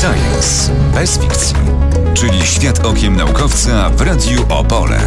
Science bez fikcji, czyli świat okiem naukowca w Radiu Opole.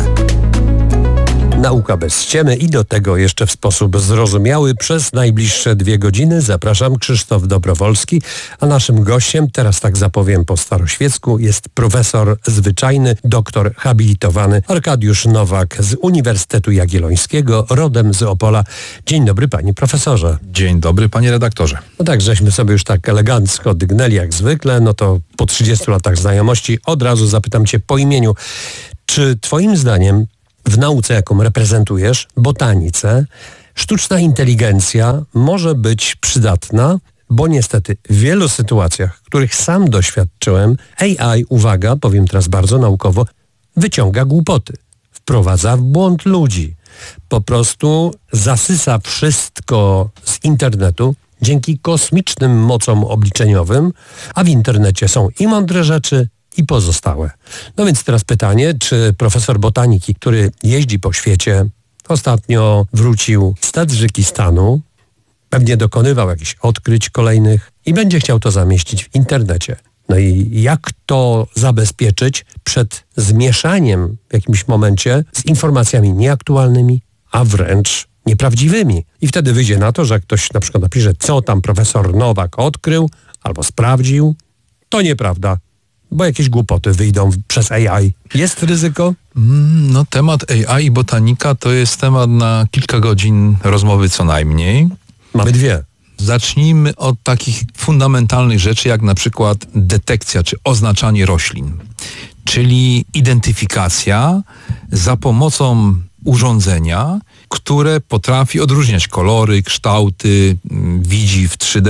Nauka bez ściemy i do tego jeszcze w sposób zrozumiały. Przez najbliższe 2 godziny zapraszam, Krzysztof Dobrowolski, a naszym gościem, teraz tak zapowiem po staroświecku, jest profesor zwyczajny, doktor habilitowany Arkadiusz Nowak z Uniwersytetu Jagiellońskiego, rodem z Opola. Dzień dobry, panie profesorze. Dzień dobry, panie redaktorze. No tak, żeśmy sobie już tak elegancko dygnęli jak zwykle, no to po 30 latach znajomości od razu zapytam cię po imieniu. Czy twoim zdaniem w nauce, jaką reprezentujesz, botanice, sztuczna inteligencja może być przydatna, bo niestety w wielu sytuacjach, których sam doświadczyłem, AI, uwaga, powiem teraz bardzo naukowo, wyciąga głupoty, wprowadza w błąd ludzi, po prostu zasysa wszystko z internetu dzięki kosmicznym mocom obliczeniowym, a w internecie są i mądre rzeczy, i pozostałe. No więc teraz pytanie, czy profesor botaniki, który jeździ po świecie, ostatnio wrócił z Tadżykistanu, pewnie dokonywał jakichś odkryć kolejnych i będzie chciał to zamieścić w internecie. No i jak to zabezpieczyć przed zmieszaniem w jakimś momencie z informacjami nieaktualnymi, a wręcz nieprawdziwymi. I wtedy wyjdzie na to, że ktoś na przykład napisze, co tam profesor Nowak odkrył albo sprawdził. To nieprawda, bo jakieś głupoty wyjdą przez AI. Jest ryzyko? No temat AI i botanika to jest temat na kilka godzin rozmowy co najmniej. Mamy 2. Zacznijmy od takich fundamentalnych rzeczy, jak na przykład detekcja czy oznaczanie roślin, czyli identyfikacja za pomocą urządzenia, które potrafi odróżniać kolory, kształty, widzi w 3D.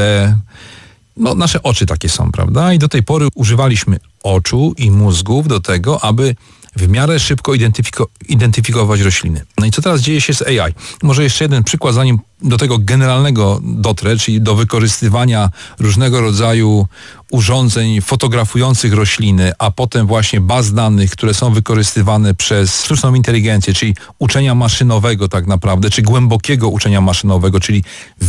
No, nasze oczy takie są, prawda? I do tej pory używaliśmy oczu i mózgów do tego, aby w miarę szybko identyfikować rośliny. No i co teraz dzieje się z AI? Może jeszcze jeden przykład, zanim do tego generalnego dotrę, czyli do wykorzystywania różnego rodzaju urządzeń fotografujących rośliny, a potem właśnie baz danych, które są wykorzystywane przez sztuczną inteligencję, czyli uczenia maszynowego tak naprawdę, czy głębokiego uczenia maszynowego, czyli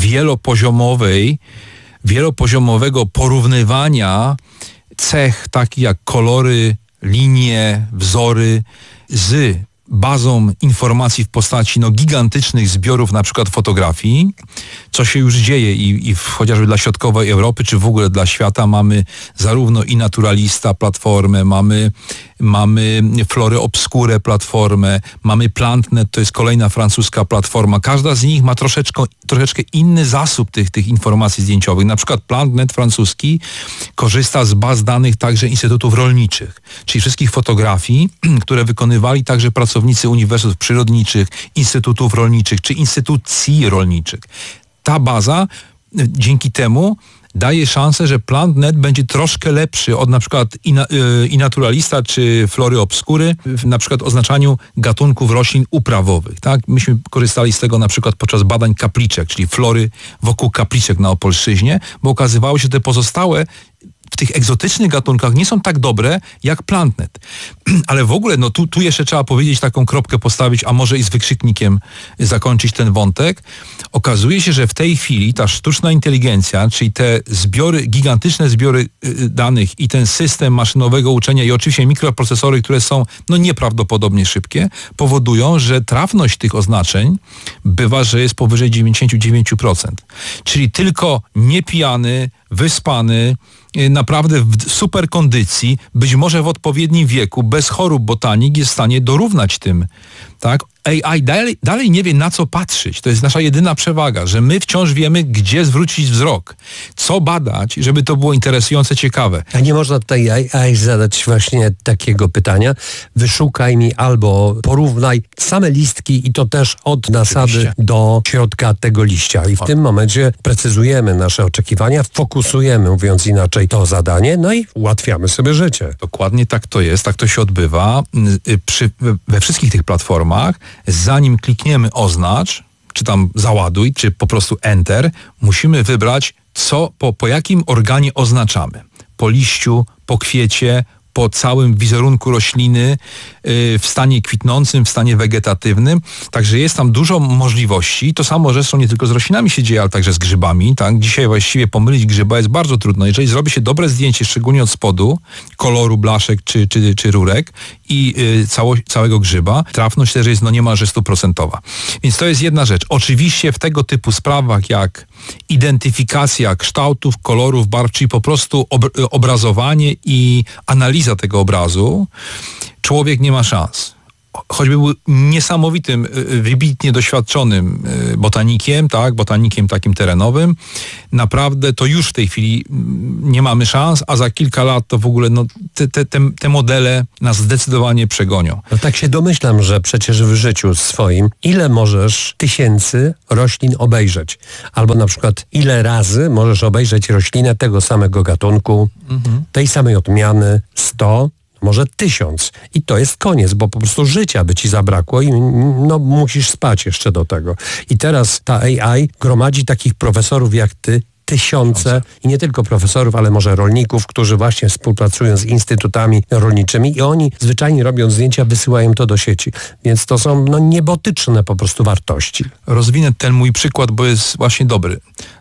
wielopoziomowego porównywania cech takich jak kolory, linie, wzory z bazą informacji w postaci gigantycznych zbiorów na przykład fotografii, co się już dzieje i chociażby dla środkowej Europy, czy w ogóle dla świata mamy zarówno i Naturalista platformę, mamy Flory Obscure platformę, mamy PlantNet, to jest kolejna francuska platforma. Każda z nich ma troszeczkę inny zasób tych informacji zdjęciowych. Na przykład PlantNet francuski korzysta z baz danych także instytutów rolniczych, czyli wszystkich fotografii, które wykonywali także pracownicy uniwersytetów przyrodniczych, instytutów rolniczych czy instytucji rolniczych. Ta baza dzięki temu daje szansę, że PlantNet będzie troszkę lepszy od na przykład i Naturalista czy Flory Obscure w na przykład oznaczaniu gatunków roślin uprawowych. Tak? Myśmy korzystali z tego na przykład podczas badań kapliczek, czyli flory wokół kapliczek na Opolszczyźnie, bo okazywało się, że te pozostałe w tych egzotycznych gatunkach nie są tak dobre jak PlantNet. Ale w ogóle, tu jeszcze trzeba powiedzieć, taką kropkę postawić, a może i z wykrzyknikiem zakończyć ten wątek. Okazuje się, że w tej chwili ta sztuczna inteligencja, czyli te gigantyczne zbiory danych i ten system maszynowego uczenia i oczywiście mikroprocesory, które są nieprawdopodobnie szybkie, powodują, że trafność tych oznaczeń bywa, że jest powyżej 99%. Czyli tylko niepijany, wyspany, naprawdę w super kondycji, być może w odpowiednim wieku, bez chorób botanik jest w stanie dorównać tym. Tak? AI dalej nie wie, na co patrzeć. To jest nasza jedyna przewaga, że my wciąż wiemy, gdzie zwrócić wzrok, co badać, żeby to było interesujące, ciekawe. A nie można tutaj AI zadać właśnie takiego pytania? Wyszukaj mi albo porównaj same listki i to też od nasady do środka tego liścia. I w tym momencie precyzujemy nasze oczekiwania, fokusujemy, mówiąc inaczej, to zadanie, no i ułatwiamy sobie życie. Dokładnie tak to jest, tak to się odbywa. We wszystkich tych platformach, zanim klikniemy oznacz, czy tam załaduj, czy po prostu enter, musimy wybrać, po jakim organie oznaczamy. Po liściu, po kwiecie, po całym wizerunku rośliny w stanie kwitnącym, w stanie wegetatywnym. Także jest tam dużo możliwości. To samo zresztą nie tylko z roślinami się dzieje, ale także z grzybami. Tak? Dzisiaj właściwie pomylić grzyba jest bardzo trudno. Jeżeli zrobi się dobre zdjęcie, szczególnie od spodu, koloru blaszek czy rurek i całego grzyba, trafność też jest niemalże 100%. Więc to jest jedna rzecz. Oczywiście w tego typu sprawach jak identyfikacja kształtów, kolorów, barw, czyli po prostu obrazowanie i analiza tego obrazu, człowiek nie ma szans. Choćby był niesamowitym, wybitnie doświadczonym botanikiem, tak, botanikiem takim terenowym, naprawdę to już w tej chwili nie mamy szans, a za kilka lat to w ogóle te modele nas zdecydowanie przegonią. No tak się domyślam, że przecież w życiu swoim ile możesz tysięcy roślin obejrzeć? Albo na przykład ile razy możesz obejrzeć roślinę tego samego gatunku, tej samej odmiany, 100, może 1000 i to jest koniec, bo po prostu życia by ci zabrakło i musisz spać jeszcze do tego. I teraz ta AI gromadzi takich profesorów jak ty, tysiące i nie tylko profesorów, ale może rolników, którzy właśnie współpracują z instytutami rolniczymi i oni zwyczajnie robią zdjęcia, wysyłają to do sieci. Więc to są niebotyczne po prostu wartości. Rozwinę ten mój przykład, bo jest właśnie dobry.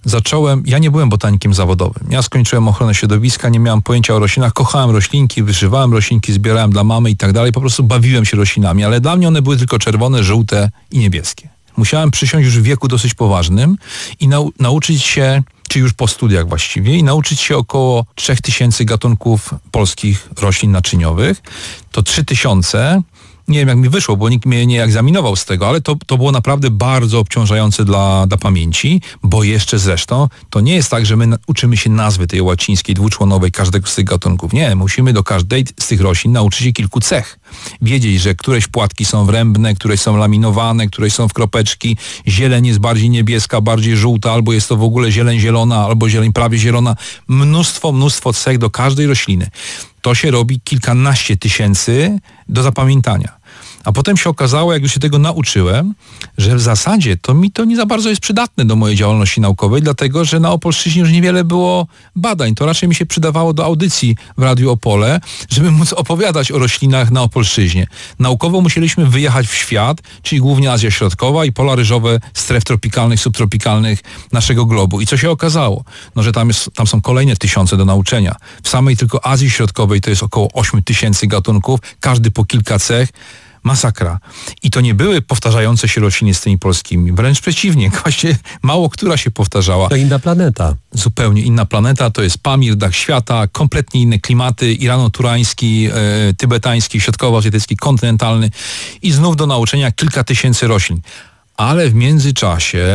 Ja nie byłem botanikiem zawodowym. Ja skończyłem ochronę środowiska, nie miałem pojęcia o roślinach, kochałem roślinki, wyszywałem roślinki, zbierałem dla mamy i tak dalej, po prostu bawiłem się roślinami, ale dla mnie one były tylko czerwone, żółte i niebieskie. Musiałem przysiąść już w wieku dosyć poważnym i nauczyć się, czy już po studiach właściwie, i nauczyć się około 3000 gatunków polskich roślin naczyniowych. To 3000, nie wiem jak mi wyszło, bo nikt mnie nie egzaminował z tego, ale to było naprawdę bardzo obciążające dla pamięci, bo jeszcze zresztą to nie jest tak, że my uczymy się nazwy tej łacińskiej, dwuczłonowej każdego z tych gatunków. Nie, musimy do każdej z tych roślin nauczyć się kilku cech. Wiedzieć, że któreś płatki są wrębne, któreś są laminowane, któreś są w kropeczki, zieleń jest bardziej niebieska, bardziej żółta, albo jest to w ogóle zieleń zielona, albo zieleń prawie zielona. Mnóstwo cech do każdej rośliny. To się robi kilkanaście tysięcy do zapamiętania. A potem się okazało, jak już się tego nauczyłem, że w zasadzie to mi to nie za bardzo jest przydatne do mojej działalności naukowej, dlatego że na Opolszczyźnie już niewiele było badań. To raczej mi się przydawało do audycji w Radiu Opole, żeby móc opowiadać o roślinach na Opolszczyźnie. Naukowo musieliśmy wyjechać w świat, czyli głównie Azja Środkowa i pola ryżowe stref tropikalnych, subtropikalnych naszego globu. I co się okazało? No, że tam są kolejne tysiące do nauczenia. W samej tylko Azji Środkowej to jest około 8000 gatunków, każdy po kilka cech. Masakra. I to nie były powtarzające się rośliny z tymi polskimi. Wręcz przeciwnie. Właśnie mało która się powtarzała. To inna planeta. Zupełnie inna planeta. To jest Pamir, dach świata, kompletnie inne klimaty. Irano-turański, tybetański, środkowo-azjatycki, kontynentalny. I znów do nauczenia kilka tysięcy roślin. Ale w międzyczasie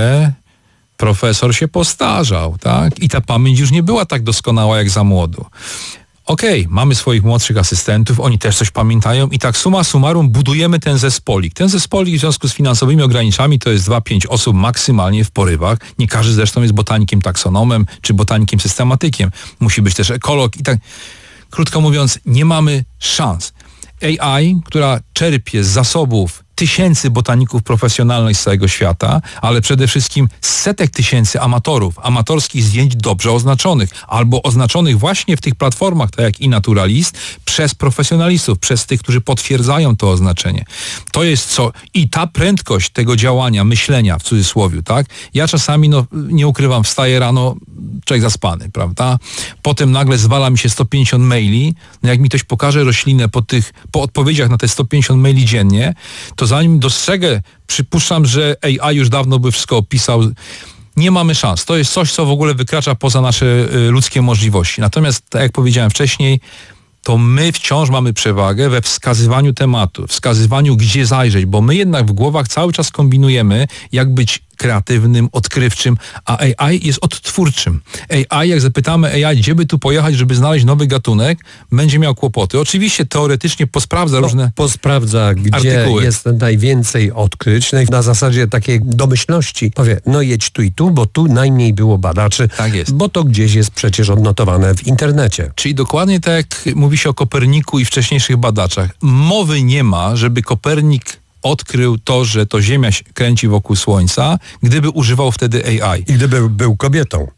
profesor się postarzał, tak? I ta pamięć już nie była tak doskonała jak za młodu. Okej, mamy swoich młodszych asystentów, oni też coś pamiętają i tak summa summarum budujemy ten zespolik. Ten zespolik w związku z finansowymi ograniczeniami to jest 2-5 osób maksymalnie w porywach. Nie każdy zresztą jest botanikiem taksonomem czy botanikiem systematykiem. Musi być też ekolog i tak. Krótko mówiąc, nie mamy szans. AI, która czerpie z zasobów tysięcy botaników profesjonalnych z całego świata, ale przede wszystkim setek tysięcy amatorskich zdjęć dobrze oznaczonych, albo oznaczonych właśnie w tych platformach, tak jak iNaturalist, przez profesjonalistów, przez tych, którzy potwierdzają to oznaczenie. To jest co? I ta prędkość tego działania, myślenia w cudzysłowie, tak? Ja czasami, nie ukrywam, wstaję rano, człowiek zaspany, prawda? Potem nagle zwala mi się 150 maili, jak mi ktoś pokaże roślinę po odpowiedziach na te 150 maili dziennie, to zanim dostrzegę, przypuszczam, że AI już dawno by wszystko opisał. Nie mamy szans. To jest coś, co w ogóle wykracza poza nasze ludzkie możliwości. Natomiast, tak jak powiedziałem wcześniej, to my wciąż mamy przewagę we wskazywaniu tematu, wskazywaniu, gdzie zajrzeć, bo my jednak w głowach cały czas kombinujemy, jak być kreatywnym, odkrywczym, a AI jest odtwórczym. AI, jak zapytamy AI, gdzie by tu pojechać, żeby znaleźć nowy gatunek, będzie miał kłopoty. Oczywiście teoretycznie posprawdza różne Posprawdza, gdzie artykuły. Jest najwięcej odkryć, no i na zasadzie takiej domyślności powie, jedź tu i tu, bo tu najmniej było badaczy, Tak jest. bo to gdzieś jest przecież odnotowane w internecie. Czyli dokładnie tak jak mówi się o Koperniku i wcześniejszych badaczach. Mowy nie ma, żeby Kopernik odkrył to, że to Ziemia się kręci wokół Słońca, gdyby używał wtedy AI. I gdyby był kobietą.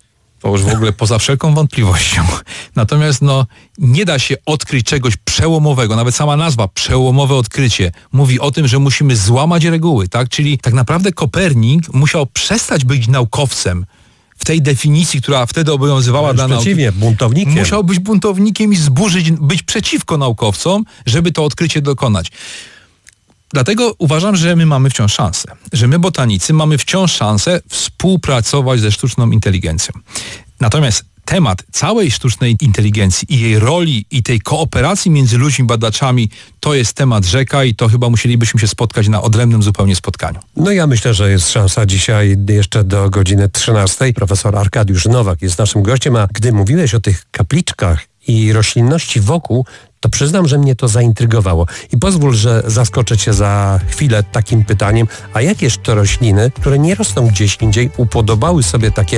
To już w ogóle poza wszelką wątpliwością. Natomiast nie da się odkryć czegoś przełomowego. Nawet sama nazwa, przełomowe odkrycie, mówi o tym, że musimy złamać reguły, tak? Czyli tak naprawdę Kopernik musiał przestać być naukowcem w tej definicji, która wtedy obowiązywała dla nauki. Przeciwnie, buntownikiem. Musiał być buntownikiem i być przeciwko naukowcom, żeby to odkrycie dokonać. Dlatego uważam, że my mamy wciąż szansę. Że my, botanicy, mamy wciąż szansę współpracować ze sztuczną inteligencją. Natomiast temat całej sztucznej inteligencji i jej roli i tej kooperacji między ludźmi badaczami to jest temat rzeka i to chyba musielibyśmy się spotkać na odrębnym zupełnie spotkaniu. No ja myślę, że jest szansa dzisiaj jeszcze do godziny 13. Profesor Arkadiusz Nowak jest naszym gościem, a gdy mówiłeś o tych kapliczkach i roślinności wokół, to przyznam, że mnie to zaintrygowało. I pozwól, że zaskoczę cię za chwilę takim pytaniem, a jakież to rośliny, które nie rosną gdzieś indziej, upodobały sobie takie